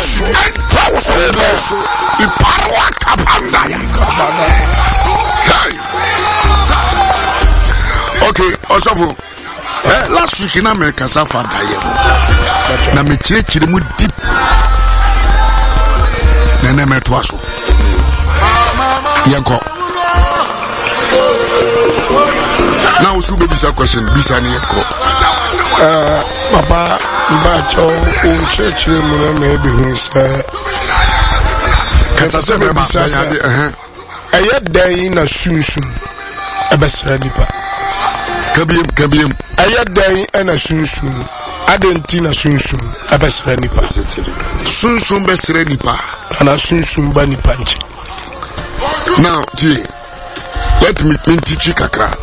Okay, also last week in America, Safa na me chiri mu deep. Nene me twaso. Yanko. Now so be this question, bisa ni yanko. Papa, mbacho unchechire mu na be hu se. Kasa se me bisa ya eye dan na sunsun ebesra nipa. Kabiem. Eye dan na sunsun. Adenti na sunsun ebesra nipa. Sunsun besra nipa. Ana sunsun ba nipa nchi. Now, let me teach you kakra.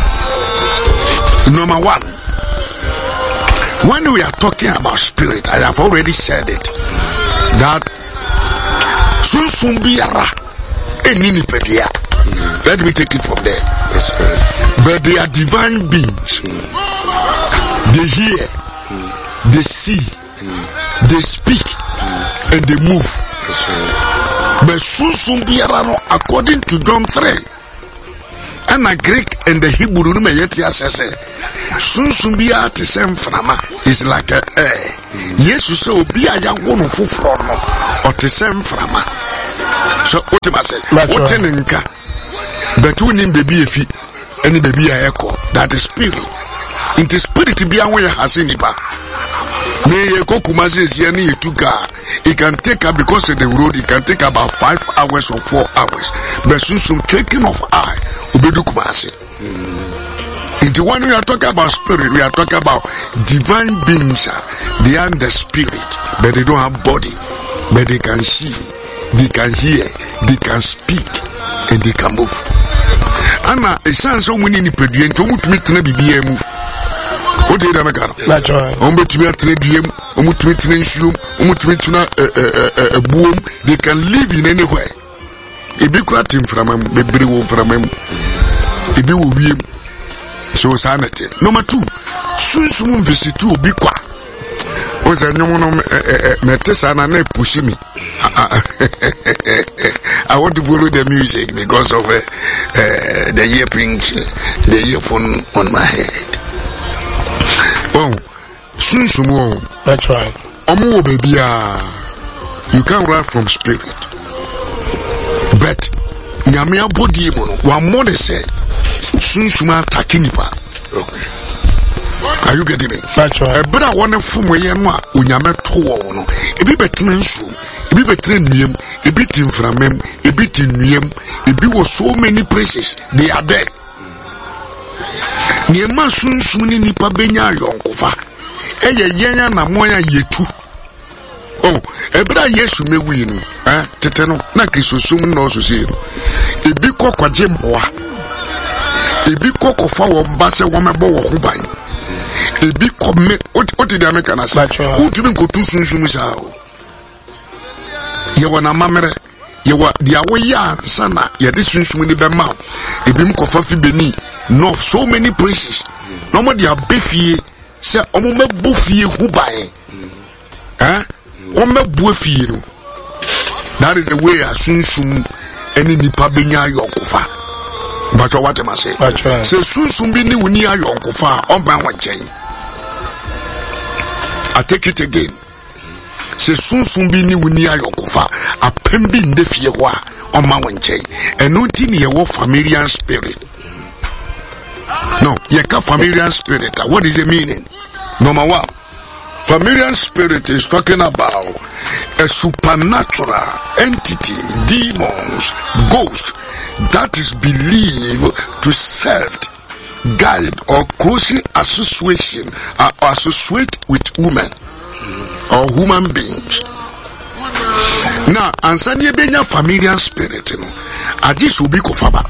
Number one, when we are talking about spirit, I have already said it, that sunsun biara enini pedia. Let me take it from there. But they are divine beings. They hear, they see, they speak, and they move. But sunsun biara no, according to John 3, and the Greek and the Hebrew no me yeti asese. Sunsun biara te sem frama is like a Jesus say obi aya wono fufro no o te sem frama. So otima say otenenka. But we need baby efi any baby ayeko, that is spirit. Into spirit bia we hasiniba. Me Kumasi is here near Tuka. It can take up because of the road, it can take about 5 hours or 4 hours. But soon taking off eye, Ubedu Kumasi. Into when we are talking about spirit, we are talking about divine beings. They are the spirit, but they don't have body. But they can see, they can hear, they can speak, and they can move. Anna, a son so many pedient to meet me BBM. What did I make? That's right. To be a trade, a boom, they can live in anywhere. If you cut him from him, maybe from him, if you will be so sanity. Number two, soon visit to be qua. Was a no Metesana ne pushing me. I want to follow the music because of the earphone on my head. Oh, soon. That's right. Omo baby, you can't run from spirit. But nyame abodi mo no one more say soon attacking nipa. Okay. Are you getting me? That's right. But I want to form we no unyame to no. E bi betena nsu, e bi betena nuem, e bi timframem, e bi tinuem, e bi was so many places. They are there. Niema sunsun ni nipa benya yonkofa. Eye yenya na moya yetu. Oh, ebra Yesu mewi no. Tete no na Kristosum no so se no. Ebi kokwaje mboa. Ebi kokofa wo mba se wo mebo wo huban. Ebi komme oti de America na sa. Utumi nkotu sunsun sa o. Ye wona mamere. Ye wa dia wo ya sana ye de sunsun ni be ma. Ebi mkofa fi beni. No, so many places. No more dia befie say omo mebu fie huban. Omo mebu fie no. That is the way asunsun any nipa benya yonkofa. But what am I say? Say sunsun bi ni woni ayonkofa oba wanchen. I take it again. Say sunsun bi ni woni ayonkofa apem bi nde fie ho a oma wanchen. Eno nti ne ye wo familiar spirit. No, yeka familiar spirit. What is the meaning? Number one, familiar spirit is talking about a supernatural entity, demons, ghost that is believed to serve, guide, or closely associate with women or human beings. Now, answer benya familiar spirit. This will be kofaba.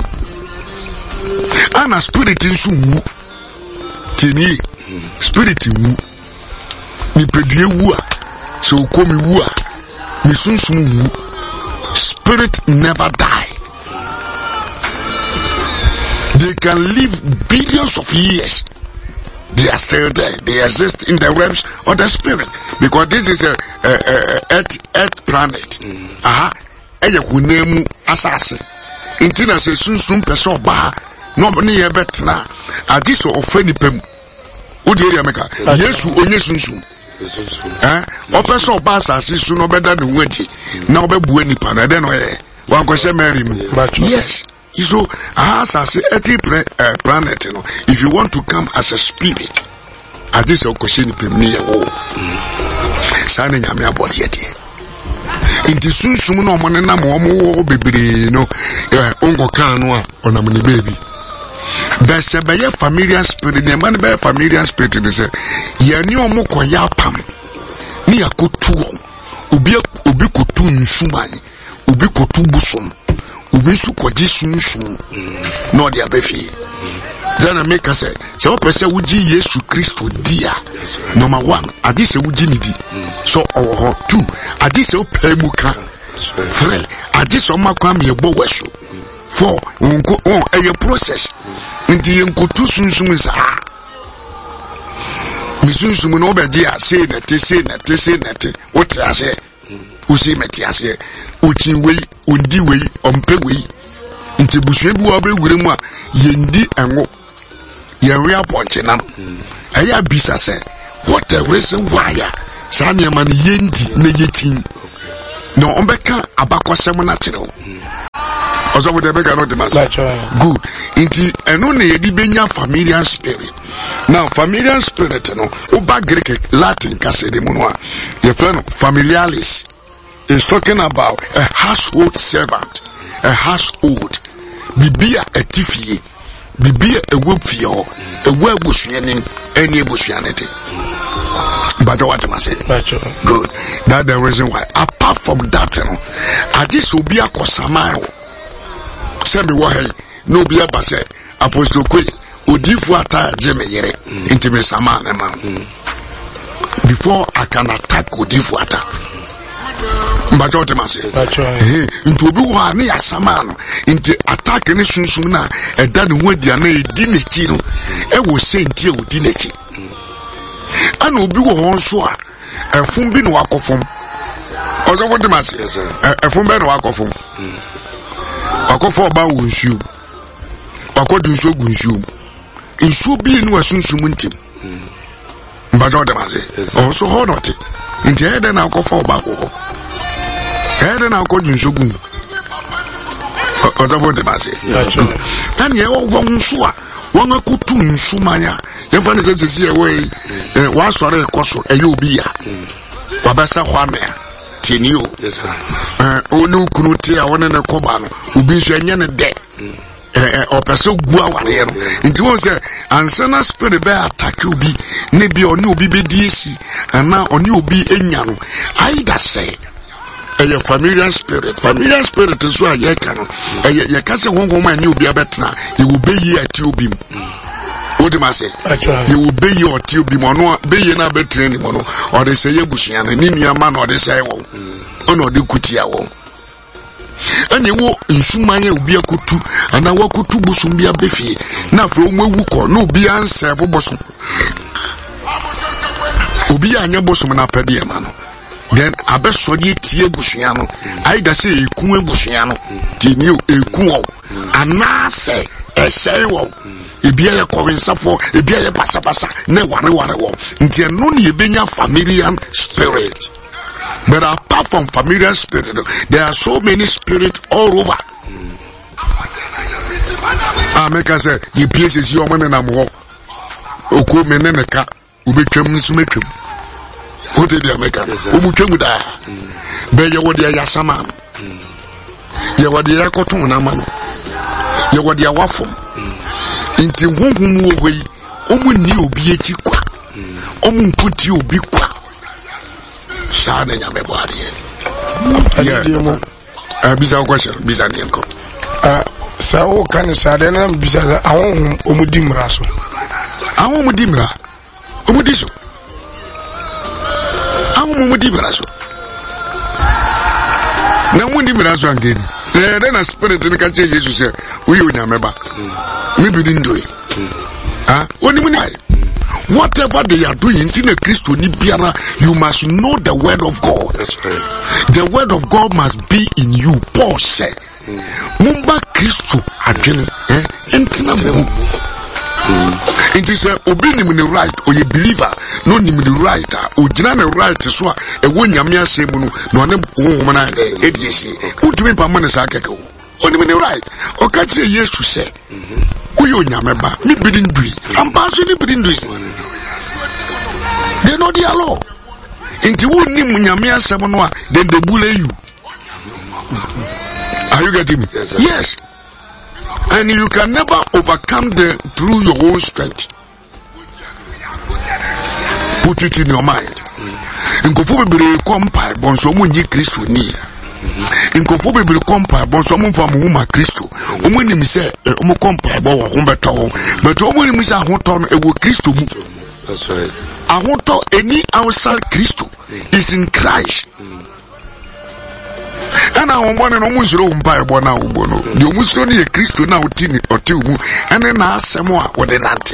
Ana spirit nsu wu tini spirit wu ni pedue wu a so komi wu a ni sunsun wu. Spirit never die. They can live billions of years. They are still there. They exist in the realms of the spirit, because this is earth planet aha eye kunemu asase intina se sunsun pese oba no ne ye betna agiso ofani pam odi area meka Yesu onye sunsun ofeso oba asase su no beda ne wadi na obebu anipa na de no ye wan kwese Mary mu yes so asase earth planet no if you want to come as a spirit agiso okosheni pam ne ye wo sane nyame abodi ete inti sunsun no mo ne na mo wo bebre no ongo kan no a onamni baby there's a be familiar spirit the man be familiar spirit they say ye ni omo koya pam ni akotu obi kotu nsuman obi kotu busom obi su koji sunsun no dia befi then make us say so person wuji Yesu Kristo dia number 1 adi se wuji ni di so owo 2 adi se opemuka 3 adi so makwa me bo weso 4 unko a process nti yenkotu sunsun sa mi sunsun no be dia say na what I say usi meti ase uchi wei undi wei ompe wei nti busue bi wa be wure mu a yendi enwo ye real point na aya bisa say what the reason why sani man yendi na yetin no ombeka abakosem na kire ozo wo de bega no de masa good inti eno na yedi benya familiar spirit now familiar spirit no oba Greek Latin kasede mu no a ye friend familiaris is talking about a household servant, a household. Bibia etifie, bibia ewopfio, ewebusyenin, any busyanity. But what am I saying? Good. That's the reason why. Apart from that, you know, I just will be a Kosamaro. Send me what no be a basse, Apostle Queen, Udifuata Jemmy Yere, intimate Samana. Before I can attack Udifuata. Mbajote mase nti obi wo ani asama no nti attack ni sunsun na eda ne ho dia na edi nechi no e wo senti e odi nechi ana obi wo hon so a efun bi no wakofom ozo wo de mase efun be no wakofom wakofo ba wo nsuo wakodu nsuo gu nsuo nsuo bi no asunsun ntim mbajote mase o so ho not nti ede na wakofo ba wo ede na ko junsogun ozo de base tan ye wo nso a won akutu nsumanya ye fa ne sesi ye we wa sore koso e yo bi ya wa basa hwame tenio onu kunu ti a won ne ko ba no obi so enye ne de opeso gua wale no nti won say ansana spirit be attack obi ne bi oni obi be diesi ana oni obi enya no aida say a familiar spirit is why ye can ye can say one woman you be a better you will be here at you beam. What do I say? You will be your tea beam or no be ye na better anymore or they say ye bushian and in your man or they say oh no the kutia oh and you walk in Sumaya will be a kutu and I walk to busum be a beefy now from wuko no be answer for bosom Ubi anya bosom na pedia mano. Then abesodi tie busuano aida say eku ebusuano tinio eku anase esewo ebia ye kowensafo ebia ye pasapasa ne ware wo nti eno ne ebenya familiar spirit. But apart from familiar spirit there are so many spirits all over. Make us say you places your money na mo oku meneneka ubetwam nsumetwam. What did you make? Umukemuda. Be ye wodi yasama. Ye wodi yakoton na mano. Ye wodi awafom. Inti hunhum wo hoi. Omu ni obi echi kwa. Omu mputi obi kwa. Shane nyame bwari. Yeah. Bisa question. Bisa nienko. Sa o kan sa de na bisa awon omudimra so. Awon omudimra. Omudiso. Mudi braso na mundi braso angeni na spirit ni ka che Jesus say we onyameba me bi ndindo yi oni muni Whatever they are doing, you must know the word of God. That's right. The word of God must be in you. Paul said, Mumba Christo again, it is a obeying the right, or you believer, no name the right, or general right to swap a one yamia semuno, no woman, who to me permanent only the right, or catch a yes to say, who you yamaba, me bidding do, I'm partially bidding do. They know the law. Into one name yamia semuno, then they bully you. Are you getting me? Yes. And you can never overcome through your own strength. Put it in your mind. In Kofobe compile, bonso munji Christo ni. In Kofobe compile, bonso mun fa muhuma Christo. Omuni mi se omo compile bo wa humbeto. But omuni mi se ahonto e wo Christo mu. That's right. Ahonto any outside Christo is in Christ. And I want an almost room by Bona Ubono. The almost only a Christo now, Tini or two, and then ask some more what an auntie.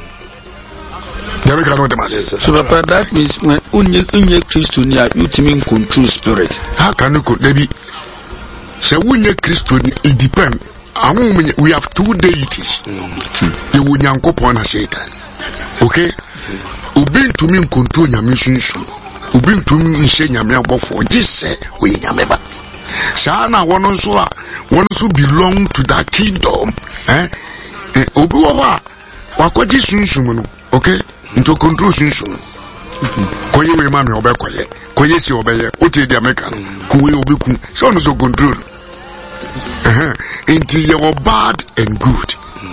So, Papa, that means when unye Christo near you to mean control spirit. How can you could maybe? So, unye Christo, it depends. We have two deities. You will yanko upon a Satan. Okay? Ubin to me control your mission. Ubin to me say Yamia for just say we Yameba. Shana one also belong to that kingdom. Obuwa wakwaji sunsumu. Okay? Into control sunsumu. Koye we mami obe koye si obeye. Ote di America. Kuwe obiku. So no so control. Into your bad and good.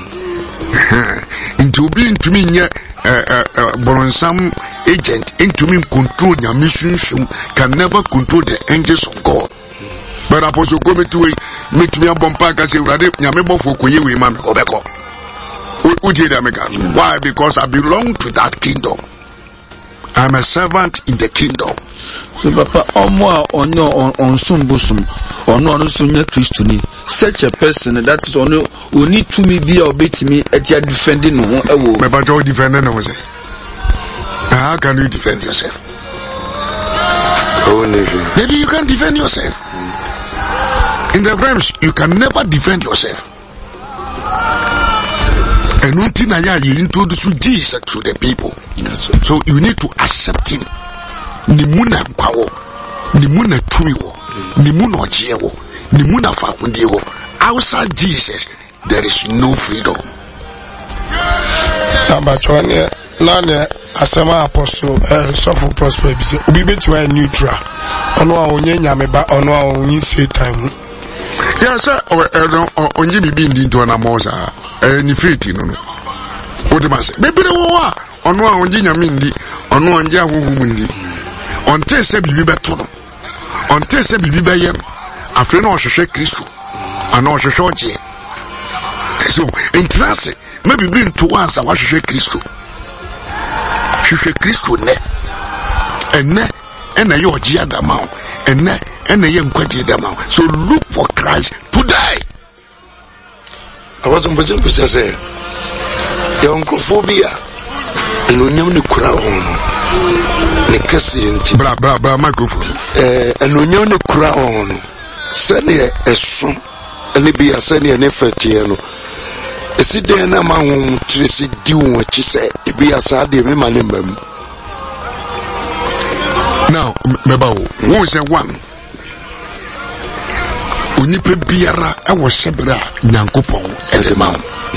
Into being to me Boronsam agent into me control your mission can never control the angels of God. But Apostle go me to make me a bumpaka say Yamebo for Kuye man Obeko. Why? Because I belong to that kingdom. I'm a servant in the kingdom. So Papa on Sumbusum or no Sunya Christuni. Such a person that is only who need to me be obeyed me at your defending but you're defending was it? How can you defend yourself? Maybe you can defend yourself. In the realms, you can never defend yourself. And until you introduce Jesus to the people, so you need to accept him. Nimuna kwawo, nimuna tuiwo, nimuna ojewo, nimuna fakundewo. Outside Jesus, there is no freedom. Number 20, Nanya, Asama Apostle, Suffer Prosper, we be to neutral. Ono onye nyameba, ono onye say time. Yes, sir. Onye bibi ndi into na moza. Ni fiti no. What am I say? Maybe the war. Ono onye nyame ndi, ono onye ahuhu ndi. Onte se bibi beto no. Onte se bibi beye no. Afre na ohwehwe Kristo. Ana ohwehwe oje. So, interest maybe bring to once ahwehwe Kristo. Hwehwe Kristo ne. Ene ye oje adama. Ene ye nkwaje adama. So look for Christ today. I wasn't supposed to say Yonkophobia and Unyam the crown. Nicassi bra microphone. And Unyam the crown. Send a son and it be a sending an effort here. A sit there and among Tracy do what she said. It be a sad day, my name. Now, Mebao, who is a one? Unipe biara ewo sebra Nyankopon edema.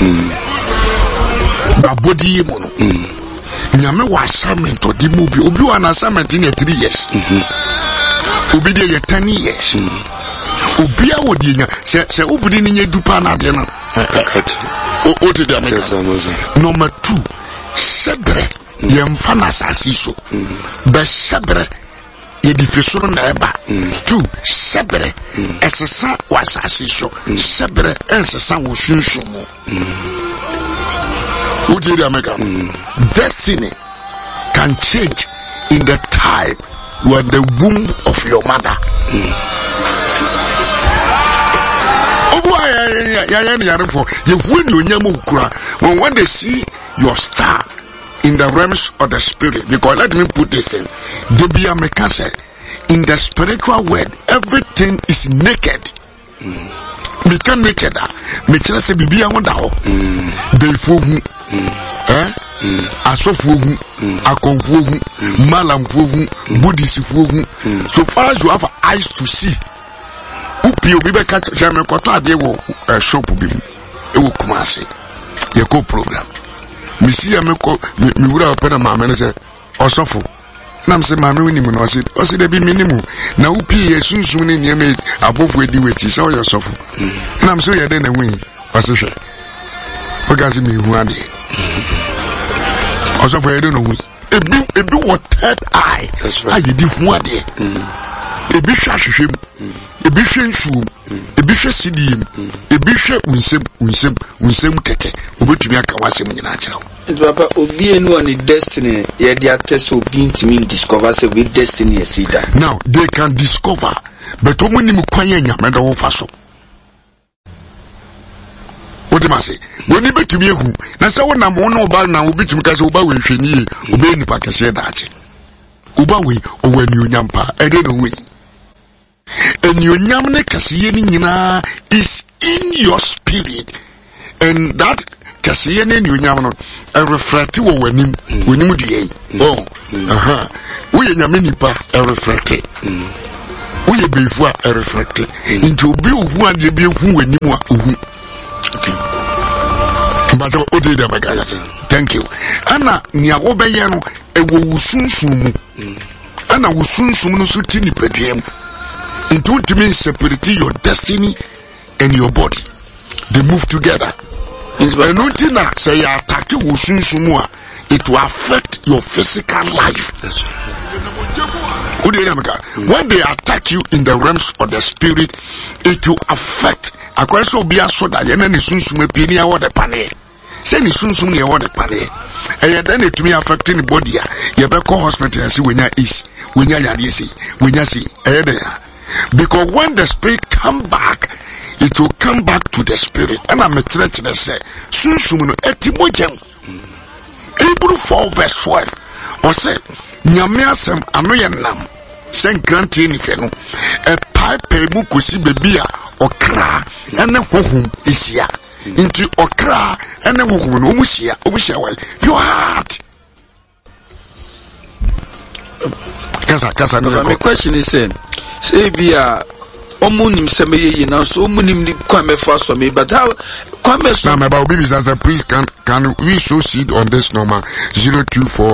Abodi mo no. Nyame wa assignment odi mo bi obi wa na assignment in 3 years. Obi dey 10 years. Obi a wodi nya se obudi ni nya dupa na de no. O te dey make. Number 2, sebre yemfa na asasi so. Be sebre yedifisoro na eba. 2, sebre esesa wasasi so. Sebre esesa wo sunsumo. Who did America? Destiny can change in the time you are the womb of your mother. When they see your star, in the realms of the spirit, because let me put this thing, Debia Mekase, in the spiritual world, everything is naked. Me can naked. Me chela se bibia wonda ho. Defohu. Asofohu. Akonfohu. Malamfohu. Buddhistfohu. So far as you have eyes to see, upi obi be catch jame kwato ade wo shop bi mu. E wo Kumasi. Ye ko program. Me see ya me ko me wura open na ma me say osofo. Nam se mame wini mu no se de bi minimu na upi ye sunsun ni niam abofu edi weti se o yosofu nam so ye de na win o se hwe o ga se mi hu ade o so for ye de no win ebi what third eye aye di hu ade ebi hwa hwehwem ebi hwe nsuum ebi hwe sidim ebi hwe unsem keke obetumi aka wasem nyina akirawo. Papa, Obi and one destiny, yeah, they are test of being to me discover so with destiny, see that. Now they can discover, but when you kwanya meda wo faso. What do I say? When you bet to me who, na say when I'm on about now, will be to because Oba will fini, obey ni pakase dachi. Oba we, or when you nyampa, I don't know we. And your nyamne kasiye nina is in your spirit, and that kasiye ne nyamno e reflect wo wanim die we nyame nipa e reflect we befu a reflect into obi ohu ade bi hu wanim a ohu. Okay, but o dey there magaga. Thank you. Ana nia wo beye no e wo usunsun mu ana wo sunsun no so ti nipadiem into ultimate separate your destiny and your body, they move together. And nothing that say attack you it will affect your physical life. That's right. When they attack you in the realms of the spirit, it will affect. A question will be a soda. You know, soon maybe I want the pane. Say ni soon you want the pane. And then it may affecting the body. You better call hospital and see when you is when you see. Because when the spirit come back, it will come back to the spirit. And I'm a church that say, Sunsuno etimojam. Hebrew 4 verse 12. Or say, Nyamiasem anoyanam. Sen granti ni feno. A pipe mukusi bebia okra. And then hohum isia. Into okra. And then hohum umusia. Your heart. Kasa. My question is saying, say be a omunim semeye now so omunim ni kwame fast for me, but how kwame now my baby as a priest can we sow seed on this number 024